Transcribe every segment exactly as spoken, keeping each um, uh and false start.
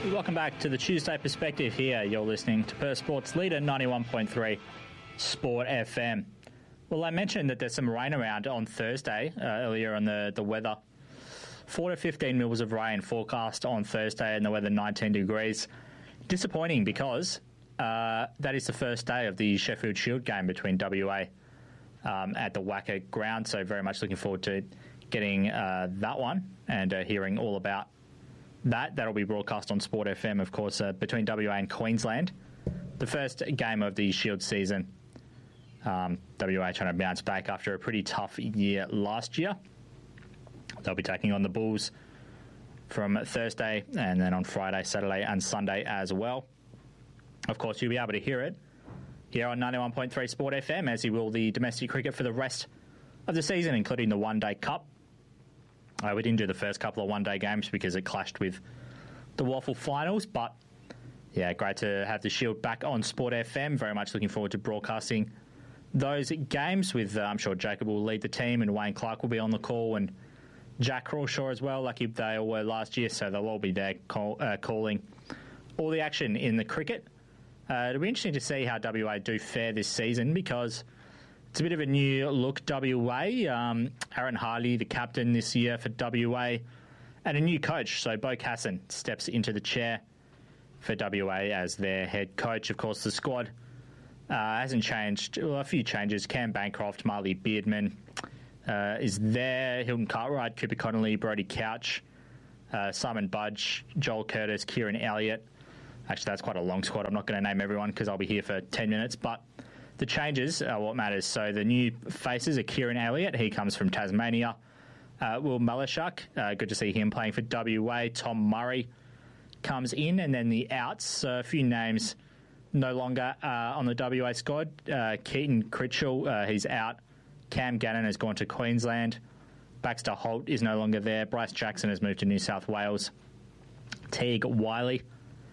Welcome back to the Tuesday Perspective here. You're listening to Perth Sports Leader ninety-one point three Sport F M. Well, I mentioned that there's some rain around on Thursday, uh, earlier on the, the weather. four to fifteen mils of rain forecast on Thursday and the weather nineteen degrees. Disappointing because uh, that is the first day of the Sheffield Shield game between W A um, at the Wacker ground, so very much looking forward to getting uh, that one and uh, hearing all about that. That'll be broadcast on Sport F M, of course, uh, between W A and Queensland. The first game of the Shield season. Um, W A trying to bounce back after a pretty tough year last year. They'll be taking on the Bulls from Thursday and then on Friday, Saturday and Sunday as well. Of course, you'll be able to hear it here on ninety-one point three Sport F M, as you will the domestic cricket for the rest of the season, including the One Day Cup. Uh, we didn't do the first couple of one-day games because it clashed with the Waffle finals, but yeah, great to have the Shield back on Sport F M. Very much looking forward to broadcasting those games with, uh, I'm sure Jacob will lead the team and Wayne Clark will be on the call and Jack Crawshaw as well, like they all were last year, so they'll all be there call, uh, calling all the action in the cricket. Uh, it'll be interesting to see how W A do fare this season because it's a bit of a new look W A. Um, Aaron Harley, the captain this year for W A, and a new coach. So Bo Casson steps into the chair for W A as their head coach. Of course, the squad uh, hasn't changed. Well, a few changes. Cam Bancroft, Marley Beardman uh, is there. Hilton Cartwright, Cooper Connolly, Brody Couch, uh, Simon Budge, Joel Curtis, Kieran Elliott. Actually, that's quite a long squad. I'm not going to name everyone because I'll be here for ten minutes, but the changes are what matters. So the new faces are Kieran Elliott. He comes from Tasmania. Uh, Will Malashuk, uh, good to see him playing for W A. Tom Murray comes in. And then the outs, so a few names no longer uh, on the W A squad. Uh, Keaton Critchell, uh, he's out. Cam Gannon has gone to Queensland. Baxter Holt is no longer there. Bryce Jackson has moved to New South Wales. Teague Wiley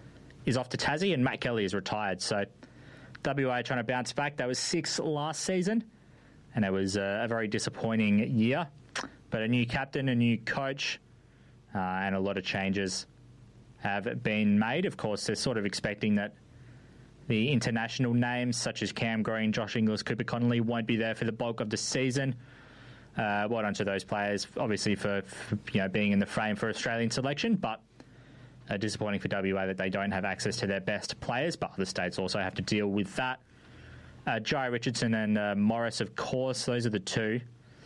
is off to Tassie. And Matt Kelly is retired. So W A trying to bounce back. That was six last season, and it was a, a very disappointing year. But a new captain, a new coach, uh, and a lot of changes have been made. Of course, they're sort of expecting that the international names, such as Cam Green, Josh Inglis, Cooper Connolly, won't be there for the bulk of the season. Uh, well done to those players, obviously, for, for you know being in the frame for Australian selection, but Uh, disappointing for W A that they don't have access to their best players, but other states also have to deal with that. Uh, Jai Richardson and uh, Morris, of course, those are the two.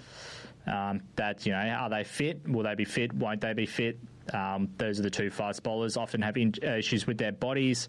Um, that, you know, are they fit? Will they be fit? Won't they be fit? Um, those are the two fast bowlers, often have in- uh, issues with their bodies.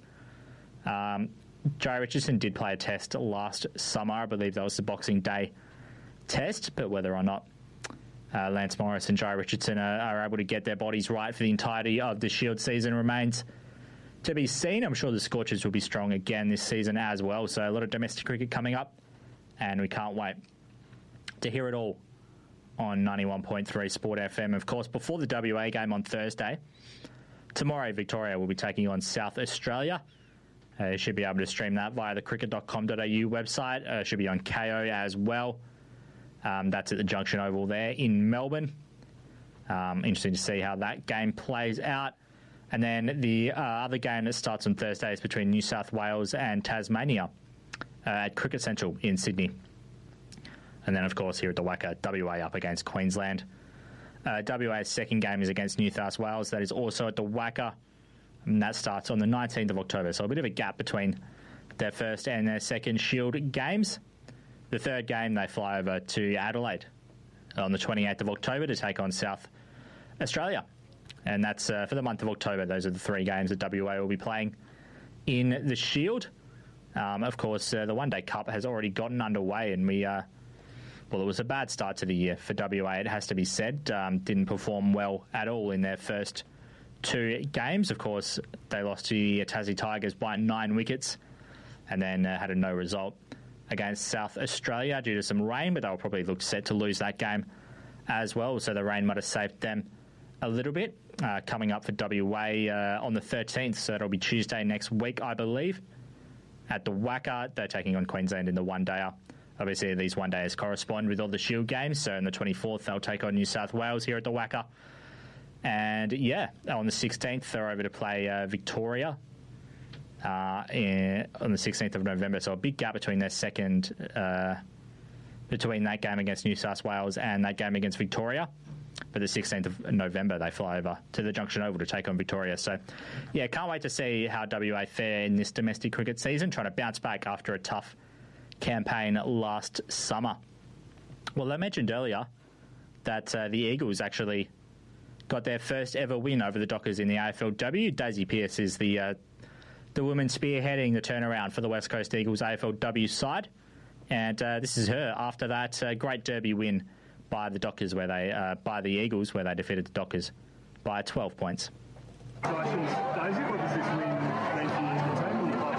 Um, Jai Richardson did play a test last summer. I believe that was the Boxing Day test, but whether or not Uh, Lance Morris and Jai Richardson are, are able to get their bodies right for the entirety of the Shield season remains to be seen. I'm sure the Scorchers will be strong again this season as well. So a lot of domestic cricket coming up, and we can't wait to hear it all on ninety-one point three Sport F M. Of course, before the W A game on Thursday, tomorrow Victoria will be taking on South Australia. Uh, you should be able to stream that via the cricket dot com dot a u website. Uh, should be on K O as well. Um, that's at the Junction Oval there in Melbourne. Um, interesting to see how that game plays out. And then the uh, other game that starts on Thursday is between New South Wales and Tasmania uh, at Cricket Central in Sydney. And then, of course, here at the Wacker, W A up against Queensland. Uh, W A's second game is against New South Wales. That is also at the Wacker. And that starts on the nineteenth of October. So a bit of a gap between their first and their second Shield games. The third game, they fly over to Adelaide on the twenty-eighth of October to take on South Australia. And that's uh, for the month of October. Those are the three games that W A will be playing in the Shield. Um, of course, uh, the One Day Cup has already gotten underway, and we, uh, well, it was a bad start to the year for W A, it has to be said. Um, didn't perform well at all in their first two games. Of course, they lost to the Tassie Tigers by nine wickets and then uh, had a no result against South Australia due to some rain, but they'll probably look set to lose that game as well, so the rain might have saved them a little bit. Uh, coming up for W A uh, on the thirteenth, so it'll be Tuesday next week, I believe, at the Wacker. They're taking on Queensland in the one-dayer. Obviously, these one-dayers correspond with all the Shield games, so on the twenty-fourth, they'll take on New South Wales here at the Wacker. And, yeah, on the sixteenth, they're over to play uh, Victoria uh, in, on the sixteenth of November. So a big gap between their second, uh, between that game against New South Wales and that game against Victoria. But the sixteenth of November, they fly over to the Junction Oval to take on Victoria. So, yeah, can't wait to see how W A fare in this domestic cricket season, trying to bounce back after a tough campaign last summer. Well, I mentioned earlier that uh, the Eagles actually got their first ever win over the Dockers in the A F L W. Daisy Pearce is the uh, the woman spearheading the turnaround for the West Coast Eagles A F L W side, and uh, this is her after that uh, great Derby win by the Dockers, where they uh, by the Eagles, where they defeated the Dockers by twelve points. Congratulations, Daisy. What does this win mean for you in the team?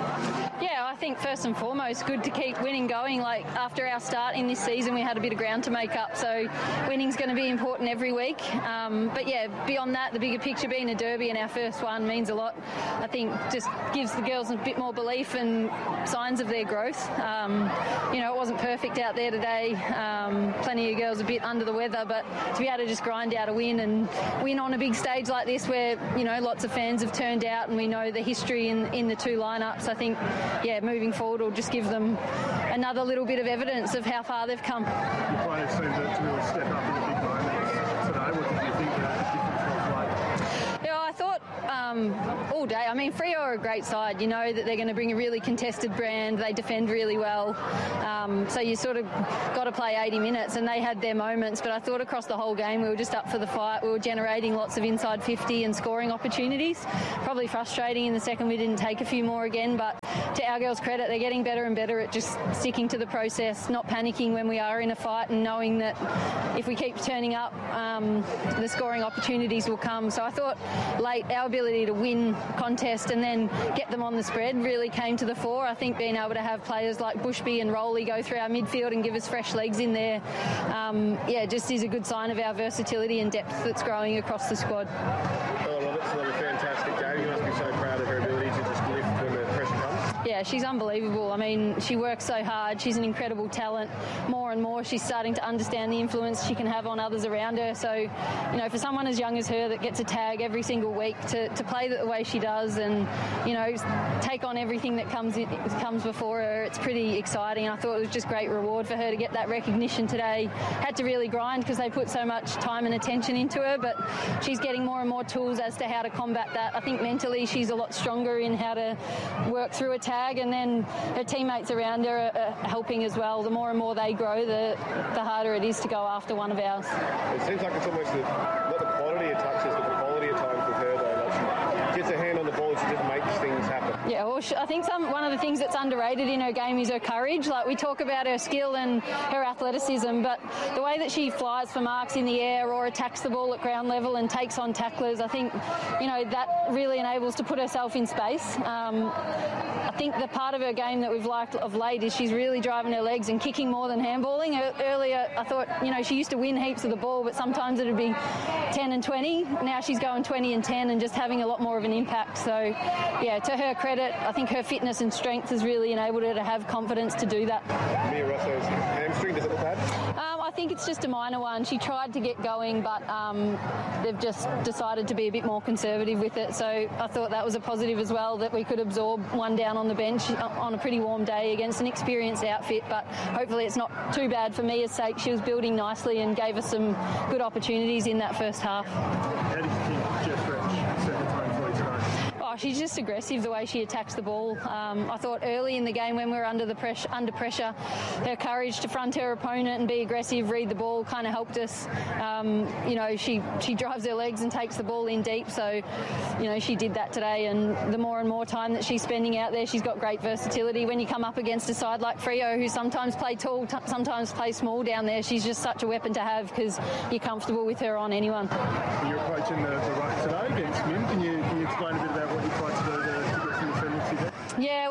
Yeah, I think first and foremost, good to keep winning going. Like after our start in this season, we had a bit of ground to make up, so winning's going to be important every week. Um, but yeah, beyond that, the bigger picture being a derby and our first one means a lot. I think just gives the girls a bit more belief and signs of their growth. Um, you know, it wasn't perfect out there today. Um, plenty of girls a bit under the weather, but to be able to just grind out a win and win on a big stage like this, where you know lots of fans have turned out, and we know the history in in the two lineups. I think. Yeah, moving forward will just give them another little bit of evidence of how far they've come. You kind of seemed to really step up in the big moments today. What did you think the difference was like? Yeah, I thought um, all day. I mean, Freo are a great side. You know that they're going to bring a really contested brand. They defend really well. Um, so you sort of got to play eighty minutes, and they had their moments. But I thought across the whole game we were just up for the fight. We were generating lots of inside fifty and scoring opportunities. Probably frustrating in the second we didn't take a few more again, but to our girls' credit, they're getting better and better at just sticking to the process, not panicking when we are in a fight, and knowing that if we keep turning up, um, the scoring opportunities will come. So I thought late our ability to win contest and then get them on the spread really came to the fore. I think being able to have players like Bushby and Rowley go through our midfield and give us fresh legs in there, um, yeah, just is a good sign of our versatility and depth that's growing across the squad. Well, Roberts, another fantastic game. You must be so proud of her ability to just lift when the pressure comes. Yeah, she's unbelievable. I mean, she works so hard. She's an incredible talent. More and more, she's starting to understand the influence she can have on others around her. So, you know, for someone as young as her that gets a tag every single week to, to play the way she does and, you know, take on everything that comes in, comes before her, it's pretty exciting. I thought it was just great reward for her to get that recognition today. Had to really grind because they put so much time and attention into her, but she's getting more and more tools as to how to combat that. I think mentally she's a lot stronger in how to work through a tag, and then her teammates around her are, are helping as well. The more and more they grow, the the harder it is to go after one of ours. It seems like it's almost the, not the quantity of touches, but the quality of times with her, though. Like she gets her hand on the ball and she just makes things happen. Yeah, well, I think some one of the things that's underrated in her game is her courage. Like, we talk about her skill and her athleticism, but the way that she flies for marks in the air or attacks the ball at ground level and takes on tacklers, I think, you know, that really enables to put herself in space. Um, I think the part of her game that we've liked of late is she's really driving her legs and kicking more than handballing. Earlier, I thought, you know, she used to win heaps of the ball, but sometimes it would be ten and twenty. Now she's going twenty and ten and just having a lot more of an impact. So, yeah, to her credit, I think her fitness and strength has really enabled her to have confidence to do that. Mia Rosso's hamstring, does it look bad? Um, I think it's just a minor one. She tried to get going, but um, they've just decided to be a bit more conservative with it. So I thought that was a positive as well, that we could absorb one down on the bench on a pretty warm day against an experienced outfit. But hopefully it's not too bad for Mia's sake. She was building nicely and gave us some good opportunities in that first half. How did you think Jess Rich set the tone for you today? Oh, she's just aggressive the way she attacks the ball. Um, I thought early in the game when we were under the pressure, under pressure, her courage to front her opponent and be aggressive, read the ball, kind of helped us. Um, you know, she she drives her legs and takes the ball in deep. So, you know, she did that today. And the more and more time that she's spending out there, she's got great versatility. When you come up against a side like Freo, who sometimes play tall, t- sometimes play small down there, she's just such a weapon to have because you're comfortable with her on anyone. You're approaching the, the ruck today against Mim. Can you, can you explain a bit about what you tried to do to, to get some ascendancy there? Yeah, well,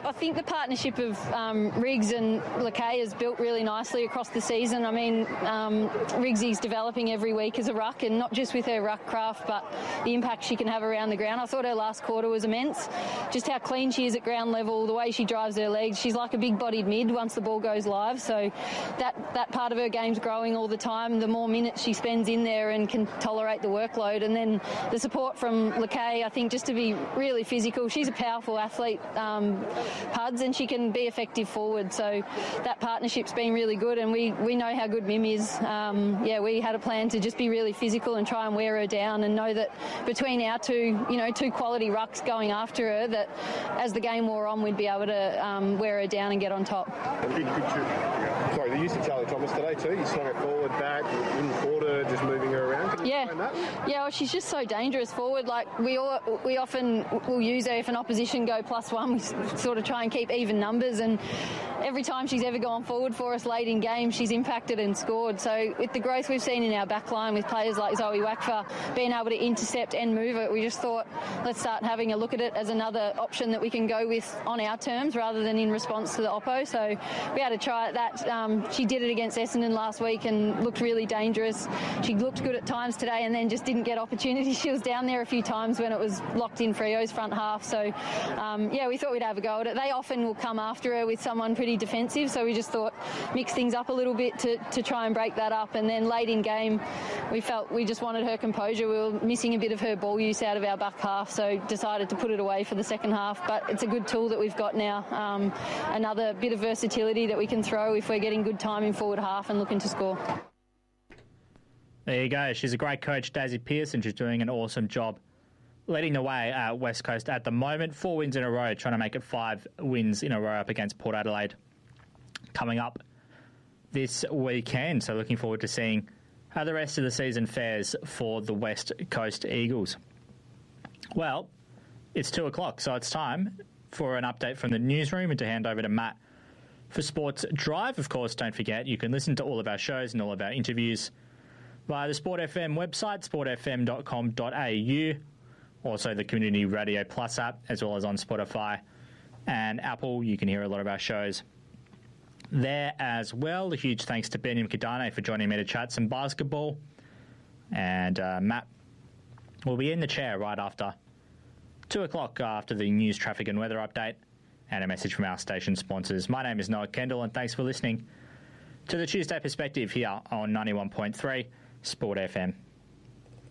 I think the partnership of um, Riggs and Lakay has built really nicely across the season. I mean, um, Riggsy's developing every week as a ruck, and not just with her ruck craft, but the impact she can have around the ground. I thought her last quarter was immense. Just how clean she is at ground level, the way she drives her legs. She's like a big-bodied mid once the ball goes live. So that, that part of her game's growing all the time. The more minutes she spends in there and can tolerate the workload. And then the support from Lakay, I think, just to be really physical. She's a powerful athlete, um, Puds, and she can be effective forward. So that partnership's been really good, and we, we know how good Mim is. Um, yeah, we had a plan to just be really physical and try and wear her down, and know that between our two, you know, two quality rucks going after her, that as the game wore on, we'd be able to um, wear her down and get on top. Good, good Sorry, the use of Charlie Thomas today too. You swung her forward, back, in quarter, just moving her around. Can you yeah, explain that? yeah. Well, she's just so dangerous forward. Like we all, we often will use her if an opposition go plus one. We sort of try and keep even numbers, and every time she's ever gone forward for us late in games, she's impacted and scored. So with the growth we've seen in our back line with players like Zoe Wakfa being able to intercept and move it, we just thought, let's start having a look at it as another option that we can go with on our terms rather than in response to the oppo. So we had to try that. Um, she did it against Essendon last week and looked really dangerous. She looked good at times today and then just didn't get opportunities. She was down there a few times when it was locked in Freo's front half. So, um, yeah, we thought we'd have a go at it. They often will come after her with someone pretty defensive, so we just thought mix things up a little bit to, to try and break that up. And then late in game, we felt we just wanted her composure. We were missing a bit of her ball use out of our back half, so decided to put it away for the second half. But it's a good tool that we've got now. Um, another bit of versatility that we can throw if we're getting good time in forward half and looking to score. There you go. She's a great coach, Daisy Pearson. She's doing an awesome job leading the way at West Coast at the moment. Four wins in a row, trying to make it five wins in a row up against Port Adelaide coming up this weekend. So looking forward to seeing how the rest of the season fares for the West Coast Eagles. Well, it's two o'clock, so it's time for an update from the newsroom and to hand over to Matt for Sports Drive. Of course, don't forget, you can listen to all of our shows and all of our interviews via the Sport F M website, sport f m dot com dot a u. Also the Community Radio Plus app, as well as on Spotify and Apple. You can hear a lot of our shows there as well. A huge thanks to Benim Kidane for joining me to chat some basketball. And uh, Matt will be in the chair right after two o'clock after the news, traffic and weather update and a message from our station sponsors. My name is Noah Kendall, and thanks for listening to the Tuesday Perspective here on ninety-one point three Sport F M.